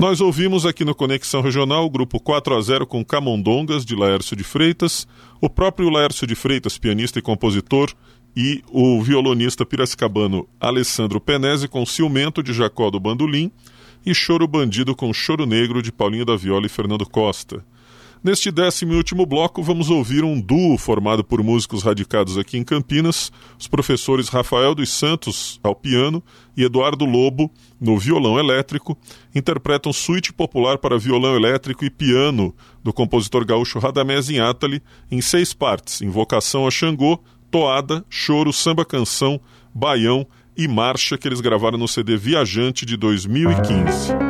Nós ouvimos aqui no Conexão Regional o grupo 4x0 com Camundongas, de Laércio de Freitas, o próprio Laércio de Freitas, pianista e compositor, e o violonista piracicabano Alessandro Penese com Ciumento, de Jacó do Bandolim, e Choro Bandido com Choro Negro, de Paulinho da Viola e Fernando Costa. Neste 10º e último bloco, vamos ouvir um duo formado por músicos radicados aqui em Campinas, os professores Rafael dos Santos ao piano e Eduardo Lobo no violão elétrico, interpretam Suíte Popular para violão elétrico e piano do compositor gaúcho Radamés Inátali em 6 partes, Invocação a Xangô, Toada, Choro, Samba Canção, Baião e Marcha, que eles gravaram no CD Viajante de 2015.